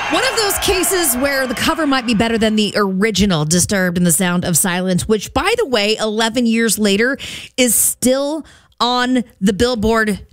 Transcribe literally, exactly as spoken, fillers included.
One of those cases where the cover might be better than the original Disturbed in the Sound of Silence, which, by the way, eleven years later is still on the Billboard